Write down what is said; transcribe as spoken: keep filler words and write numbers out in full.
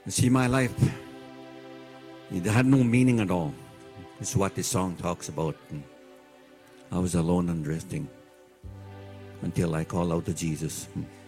You see, my life, it had no meaning at all. It's what this song talks about. I was alone and drifting until I called out to Jesus.